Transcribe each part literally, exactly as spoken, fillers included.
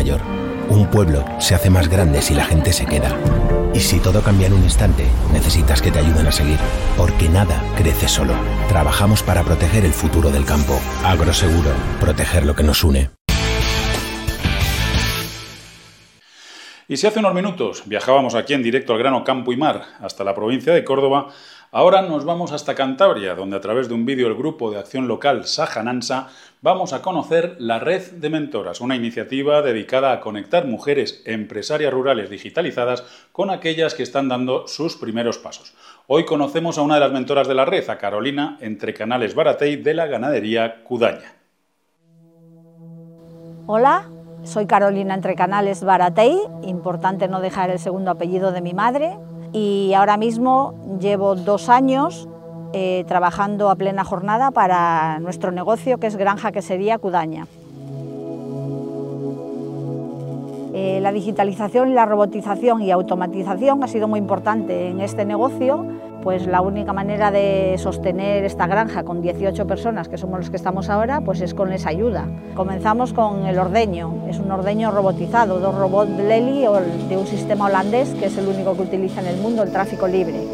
mayor. Un pueblo se hace más grande si la gente se queda. Y si todo cambia en un instante, necesitas que te ayuden a seguir. Porque nada crece solo. Trabajamos para proteger el futuro del campo. Agroseguro, proteger lo que nos une. Y si hace unos minutos viajábamos aquí en directo al grano Campo y Mar hasta la provincia de Córdoba, ahora nos vamos hasta Cantabria, donde a través de un vídeo del grupo de acción local Saja Nansa vamos a conocer la Red de Mentoras, una iniciativa dedicada a conectar mujeres empresarias rurales digitalizadas con aquellas que están dando sus primeros pasos. Hoy conocemos a una de las mentoras de la red, a Carolina Entrecanales Baratey, de la ganadería Cudaña. Hola. Soy Carolina Entrecanales Baratey, importante no dejar el segundo apellido de mi madre, y ahora mismo llevo dos años eh, trabajando a plena jornada para nuestro negocio, que es Granja Quesería Cudaña. Eh, la digitalización, la robotización y automatización ha sido muy importante en este negocio, pues la única manera de sostener esta granja con dieciocho personas, que somos los que estamos ahora, pues es con esa ayuda. Comenzamos con el ordeño, es un ordeño robotizado, dos robots Lely o de un sistema holandés, que es el único que utiliza en el mundo el tráfico libre.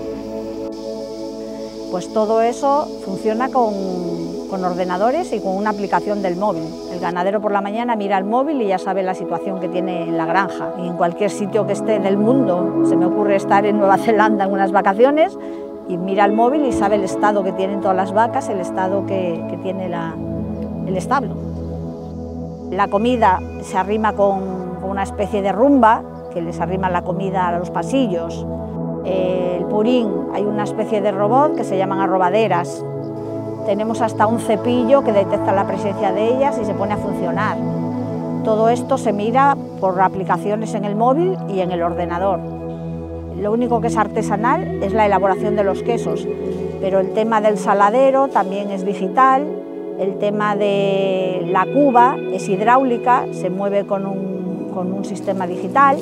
Pues todo eso funciona con, con ordenadores y con una aplicación del móvil. El ganadero por la mañana mira el móvil y ya sabe la situación que tiene en la granja. Y en cualquier sitio que esté del mundo, se me ocurre estar en Nueva Zelanda en unas vacaciones, y mira el móvil y sabe el estado que tienen todas las vacas, el estado que, que tiene la, el establo. La comida se arrima con, con una especie de rumba, que les arrima la comida a los pasillos. El purín, hay una especie de robot que se llaman arrobaderas. Tenemos hasta un cepillo que detecta la presencia de ellas y se pone a funcionar. Todo esto se mira por aplicaciones en el móvil y en el ordenador. Lo único que es artesanal es la elaboración de los quesos, pero el tema del saladero también es digital, el tema de la cuba es hidráulica, se mueve con un, con un sistema digital.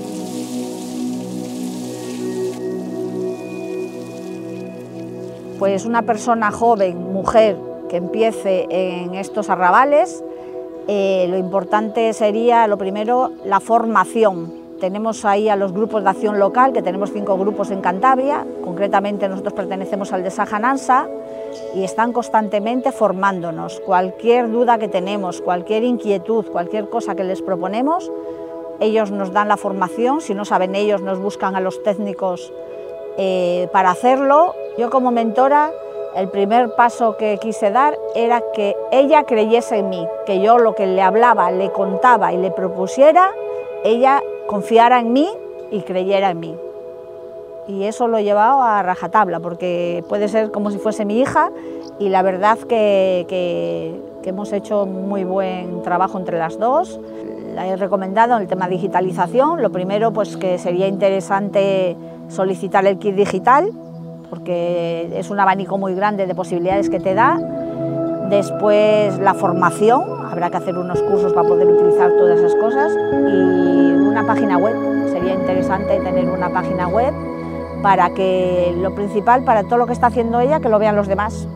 Pues una persona joven, mujer, que empiece en estos arrabales, eh, lo importante sería, lo primero, la formación. Tenemos ahí a los grupos de acción local, que tenemos cinco grupos en Cantabria, concretamente nosotros pertenecemos al de Saja Nansa, y están constantemente formándonos. Cualquier duda que tenemos, cualquier inquietud, cualquier cosa que les proponemos, ellos nos dan la formación, si no saben ellos nos buscan a los técnicos eh, para hacerlo. Yo como mentora, el primer paso que quise dar era que ella creyese en mí, que yo lo que le hablaba, le contaba y le propusiera, ella confiara en mí y creyera en mí. Y eso lo he llevado a rajatabla, porque puede ser como si fuese mi hija, y la verdad que, que, que hemos hecho muy buen trabajo entre las dos. La he recomendado en el tema digitalización. Lo primero, pues que sería interesante solicitar el kit digital, porque es un abanico muy grande de posibilidades que te da. Después la formación, habrá que hacer unos cursos para poder utilizar todas esas cosas, y una página web, sería interesante tener una página web para que lo principal, para todo lo que está haciendo ella, que lo vean los demás.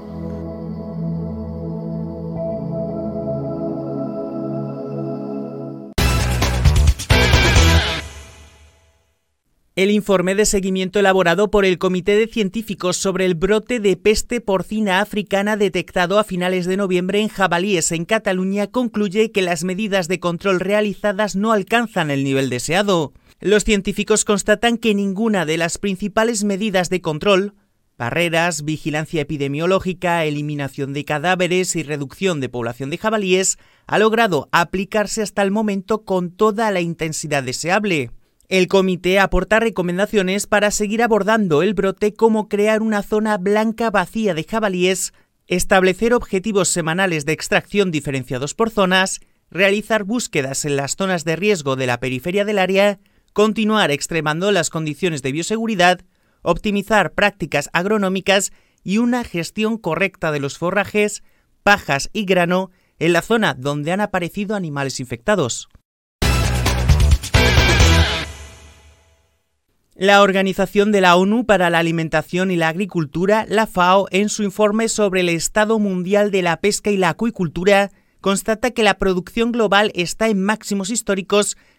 El informe de seguimiento elaborado por el Comité de Científicos sobre el brote de peste porcina africana detectado a finales de noviembre en jabalíes en Cataluña concluye que las medidas de control realizadas no alcanzan el nivel deseado. Los científicos constatan que ninguna de las principales medidas de control, barreras, vigilancia epidemiológica, eliminación de cadáveres y reducción de población de jabalíes, ha logrado aplicarse hasta el momento con toda la intensidad deseable. El comité aporta recomendaciones para seguir abordando el brote, como crear una zona blanca vacía de jabalíes, establecer objetivos semanales de extracción diferenciados por zonas, realizar búsquedas en las zonas de riesgo de la periferia del área, continuar extremando las condiciones de bioseguridad, optimizar prácticas agronómicas y una gestión correcta de los forrajes, pajas y grano en la zona donde han aparecido animales infectados. La Organización de la ONU para la Alimentación y la Agricultura, la FAO, en su informe sobre el estado mundial de la pesca y la acuicultura, constata que la producción global está en máximos históricos